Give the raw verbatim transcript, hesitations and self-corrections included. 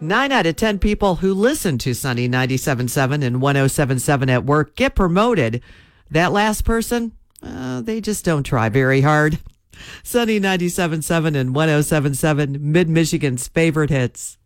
Nine out of ten people who listen to Sunny ninety-seven point seven and one oh seven point seven at work get promoted. That last person, uh, they just don't try very hard. Sunny ninety-seven point seven and one oh seven point seven, Mid-Michigan's favorite hits.